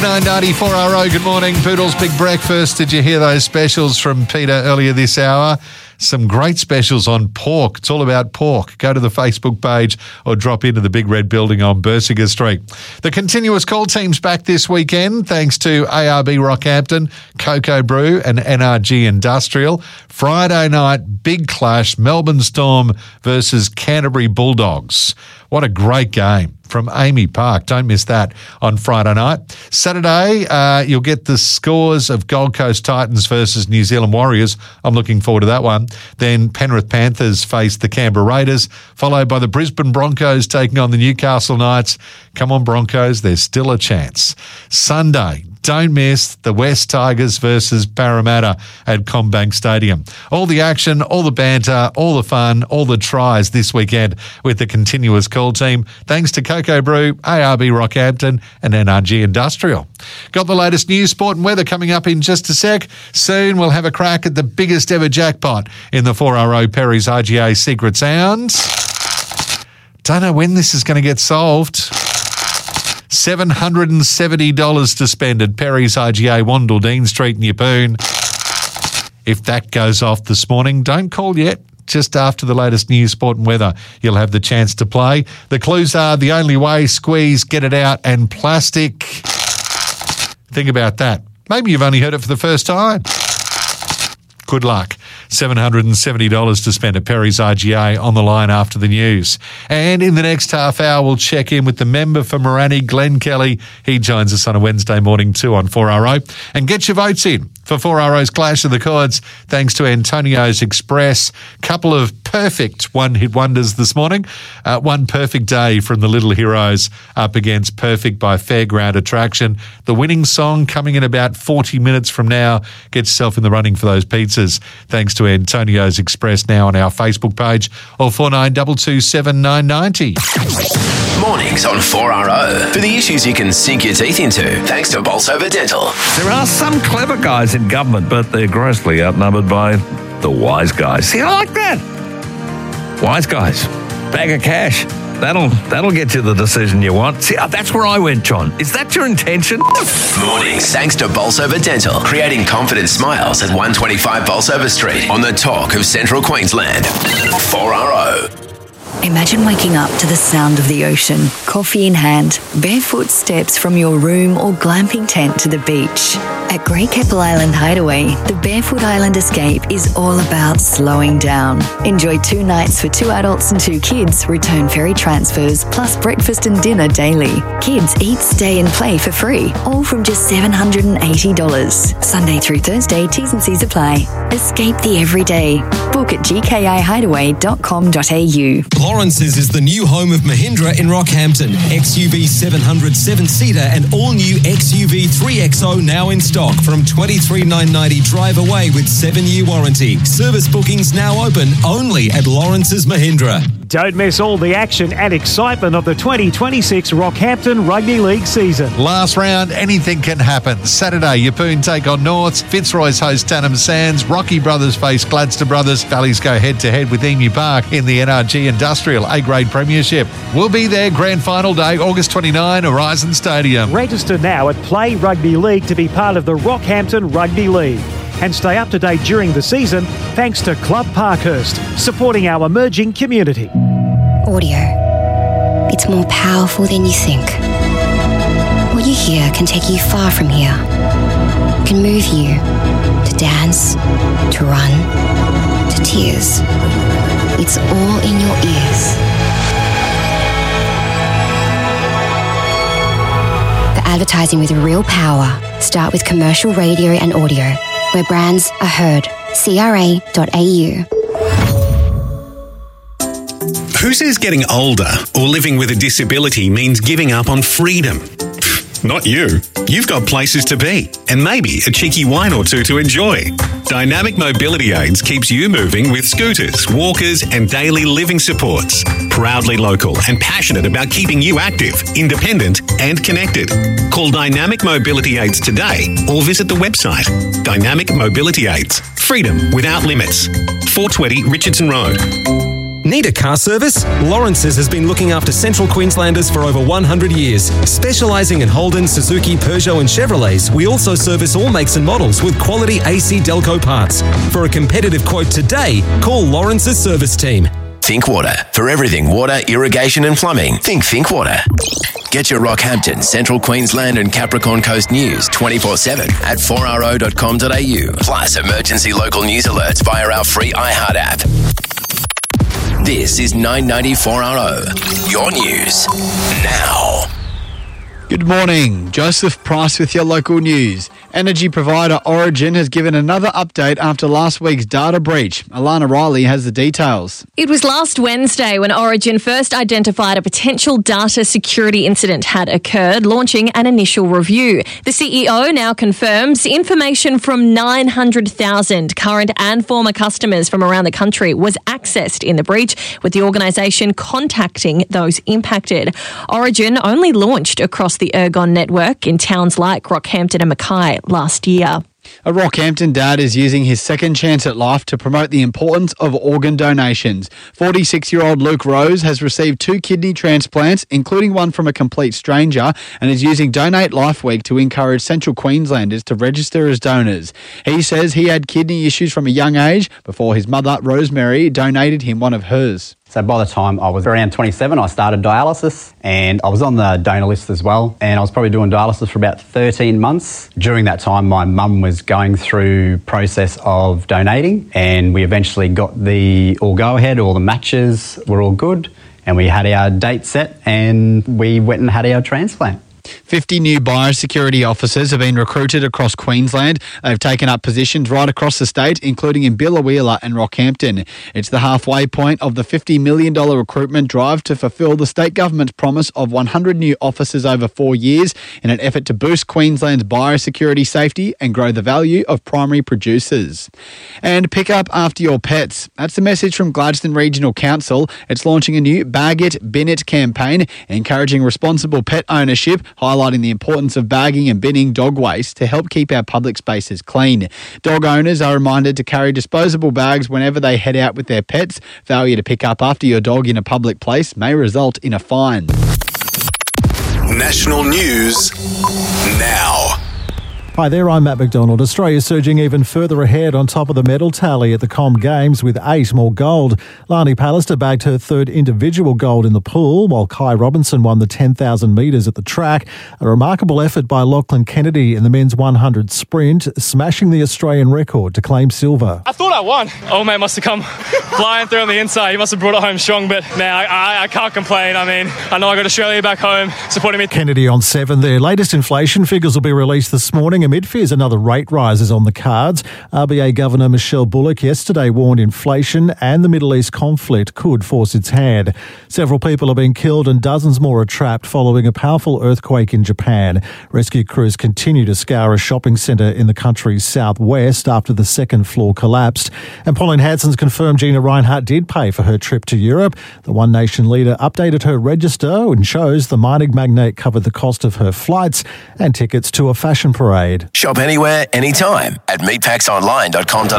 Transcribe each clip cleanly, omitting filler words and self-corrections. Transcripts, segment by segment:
990 4RO. Good morning, Poodles Big Breakfast. Did you hear those specials from Peter earlier this hour? Some great specials on pork. It's all about pork. Go to the Facebook page or drop into the Big Red Building on Bersiger Street. The continuous call team's back this weekend thanks to ARB Rockhampton, Cocoa Brew and NRG Industrial. Friday night, big clash, Melbourne Storm versus Canterbury Bulldogs. What a great game from Amy Park. Don't miss that on Friday night. Saturday, you'll get the scores of Gold Coast Titans versus New Zealand Warriors. I'm looking forward to that one. Then Penrith Panthers face the Canberra Raiders, followed by the Brisbane Broncos taking on the Newcastle Knights. Come on, Broncos, there's still a chance. Sunday, don't miss the West Tigers versus Parramatta at CommBank Stadium. All the action, all the banter, all the fun, all the tries this weekend with the continuous call team. Thanks to Cocoa Brew, ARB Rockhampton and NRG Industrial. Got the latest news, sport and weather coming up in just a sec. Soon we'll have a crack at the biggest ever jackpot in the 4RO Perry's RGA Secret Sounds. Don't know when this is going to get solved. $770 to spend at Perry's IGA, Wandle Dean Street in Yeppoon. If that goes off this morning, don't call yet. Just after the latest news, sport and weather, you'll have the chance to play. The clues are the only way, squeeze, get it out, and plastic. Think about that. Maybe you've only heard it for the first time. Good luck. $770 to spend at Perry's IGA on the line after the news. And in the next half hour, we'll check in with the member for Morani, Glenn Kelly. He joins us on a Wednesday morning too on 4RO. And get your votes in for 4RO's Clash of the Chords, thanks to Antonio's Express. Couple of perfect one-hit wonders this morning. One perfect day from the Little Heroes up against Perfect by Fairground Attraction. The winning song coming in about 40 minutes from now. Get yourself in the running for those pizzas. Thanks to Antonio's Express now on our Facebook page or 4922 990. Mornings on 4RO. For the issues you can sink your teeth into, thanks to Bolsover Dental. There are some clever guys in government, but they're grossly outnumbered by the wise guys. See, I like that. Wise guys. Bag of cash. That'll get you the decision you want. See, that's where I went, John. Is that your intention? Mornings thanks to Bolsover Dental, creating confident smiles at 125 Bolsover Street on the talk of Central Queensland. 4RO. Imagine waking up to the sound of the ocean, coffee in hand, barefoot steps from your room or glamping tent to the beach. At Great Keppel Island Hideaway, the Barefoot Island Escape is all about slowing down. Enjoy 2 nights for 2 adults and 2 kids, return ferry transfers, plus breakfast and dinner daily. Kids eat, stay and play for free, all from just $780. Sunday through Thursday, T's and C's apply. Escape the everyday. Book at gkihideaway.com.au. Lawrence's is the new home of Mahindra in Rockhampton. XUV 700 7-seater and all-new XUV 3XO now in stock from $23,990 drive away with 7-year warranty. Service bookings now open only at Lawrence's Mahindra. Don't miss all the action and excitement of the 2026 Rockhampton Rugby League season. Last round, anything can happen. Saturday, Yeppoon take on Norths, Fitzroy's host Tannum Sands, Rocky Brothers face Gladstone Brothers, Valleys go head-to-head with Emu Park in the NRG Industrial A-grade premiership. We'll be there grand final day, August 29, Horizon Stadium. Register now at Play Rugby League to be part of the Rockhampton Rugby League. And stay up to date during the season thanks to Club Parkhurst, supporting our emerging community. Audio. It's more powerful than you think. What you hear can take you far from here. It can move you to dance, to run, to tears. It's all in your ears. For advertising with real power, start with commercial radio and audio, where brands are heard. CRA.au. Who says getting older or living with a disability means giving up on freedom? Not you. You've got places to be and maybe a cheeky wine or two to enjoy. Dynamic Mobility Aids keeps you moving with scooters, walkers and daily living supports. Proudly local and passionate about keeping you active, independent and connected. Call Dynamic Mobility Aids today or visit the website. Dynamic Mobility Aids. Freedom without limits. 420 Richardson Road. Need a car service? Lawrence's has been looking after Central Queenslanders for over 100 years. Specialising in Holden, Suzuki, Peugeot and Chevrolets, we also service all makes and models with quality AC Delco parts. For a competitive quote today, call Lawrence's service team. Think water. For everything water, irrigation and plumbing, think water. Get your Rockhampton, Central Queensland and Capricorn Coast news 24/7 at 4RO.com.au. Plus emergency local news alerts via our free iHeart app. This is 990 4RO. Your news now. Good morning. Joseph Price with your local news. Energy provider Origin has given another update after last week's data breach. Alana Riley has the details. It was last Wednesday when Origin first identified a potential data security incident had occurred, launching an initial review. The CEO now confirms information from 900,000 current and former customers from around the country was accessed in the breach, with the organisation contacting those impacted. Origin only launched across the Ergon network in towns like Rockhampton and Mackay last year. A Rockhampton dad is using his second chance at life to promote the importance of organ donations. 46-year-old Luke Rose has received 2 kidney transplants, including one from a complete stranger, and is using Donate Life Week to encourage Central Queenslanders to register as donors. He says he had kidney issues from a young age before his mother, Rosemary, donated him one of hers. So by the time I was around 27, I started dialysis, and I was on the donor list as well. And I was probably doing dialysis for about 13 months. During that time, my mum was going through process of donating, and we eventually got the all go-ahead, all the matches were all good, and we had our date set, and we went and had our transplant. 50 new biosecurity officers have been recruited across Queensland. They've taken up positions right across the state, including in Billawheeler and Rockhampton. It's the halfway point of the $50 million recruitment drive to fulfil the state government's promise of 100 new officers over 4 years in an effort to boost Queensland's biosecurity safety and grow the value of primary producers. And pick up after your pets. That's the message from Gladstone Regional Council. It's launching a new Bag It, Bin It campaign, encouraging responsible pet ownership, highlighting the importance of bagging and binning dog waste to help keep our public spaces clean. Dog owners are reminded to carry disposable bags whenever they head out with their pets. Failure to pick up after your dog in a public place may result in a fine. National news now. Hi there, I'm Matt McDonald. Australia surging even further ahead on top of the medal tally at the Com Games with 8 more gold. Lani Pallister bagged her 3rd individual gold in the pool, while Kai Robinson won the 10,000 metres at the track. A remarkable effort by Lachlan Kennedy in the men's 100 sprint, smashing the Australian record to claim silver. I thought I won. Old mate must have come flying through on the inside. He must have brought it home strong, but now I can't complain. I mean, I know I got Australia back home supporting me. Kennedy on 7 there. Latest inflation figures will be released this morning. Amid fears another rate rise is on the cards. RBA Governor Michelle Bullock yesterday warned inflation and the Middle East conflict could force its hand. Several people have been killed and dozens more are trapped following a powerful earthquake in Japan. Rescue crews continue to scour a shopping centre in the country's southwest after the second floor collapsed. And Pauline Hanson's confirmed Gina Rinehart did pay for her trip to Europe. The One Nation leader updated her register and shows the mining magnate covered the cost of her flights and tickets to a fashion parade. Shop anywhere, anytime at meatpacksonline.com.au.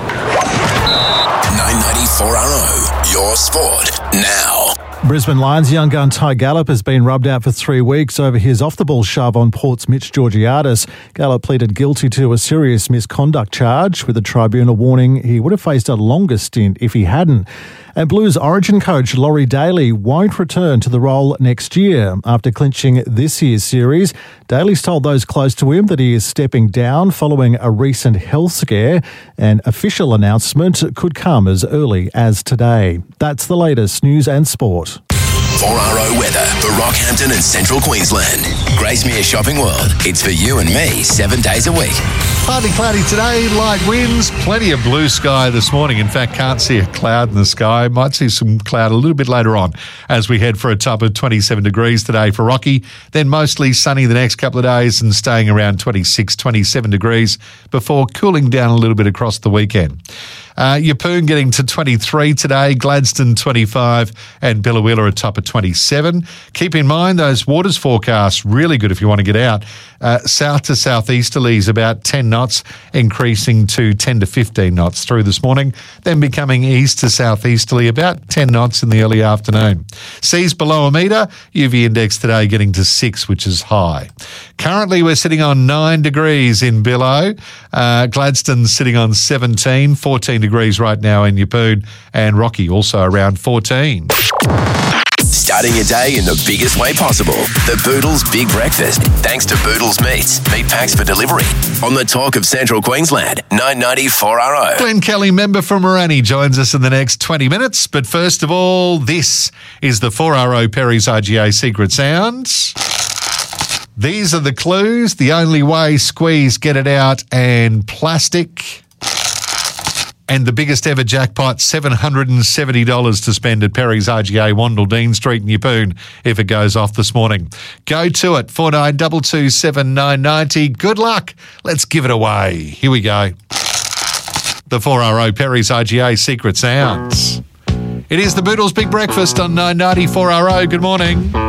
994RO, your sport now. Brisbane Lions young gun Ty Gallup has been rubbed out for 3 weeks over his off-the-ball shove on Port's Mitch Georgiadis. Gallup pleaded guilty to a serious misconduct charge, with the tribunal warning he would have faced a longer stint if he hadn't. And Blues Origin coach Laurie Daly won't return to the role next year after clinching this year's series. Daly's told those close to him that he is stepping down following a recent health scare. An official announcement could come as early as today. That's the latest news and sport. 4RO weather for Rockhampton and Central Queensland. Gracemere Shopping World. It's for you and me 7 days a week. Partly cloudy today, light winds, plenty of blue sky this morning. In fact, can't see a cloud in the sky. Might see some cloud a little bit later on as we head for a top of 27 degrees today for Rocky. Then mostly sunny the next couple of days and staying around 26, 27 degrees before cooling down a little bit across the weekend. Yeppoon getting to 23 today, Gladstone 25 and Billawheeler atop at 27. Keep in mind those waters forecasts, really good if you want to get out. South to southeasterlies about 10 knots, increasing to 10 to 15 knots through this morning, then becoming east to southeasterly about 10 knots in the early afternoon. Seas below a metre, UV index today getting to 6, which is high. Currently we're sitting on 9 degrees in Billow. Gladstone's sitting on 17, 14 degrees right now in Yeppoon, and Rocky also around 14. Starting your day in the biggest way possible. The Boodles Big Breakfast. Thanks to Boodles Meats. Meat packs for delivery. On the talk of Central Queensland. 990 4RO. Glenn Kelly, member from Morani, joins us in the next 20 minutes. But first of all, this is the 4RO Perry's IGA Secret Sounds. These are the clues. The only way, squeeze, get it out, and plastic. And the biggest ever jackpot, $770 to spend at Perry's RGA, Wandle Dean Street in Yeppoon, if it goes off this morning. Go to it, 49227990. Good luck. Let's give it away. Here we go. The 4RO Perry's RGA Secret Sounds. It is the Boodles Big Breakfast on 990 4RO. Good morning.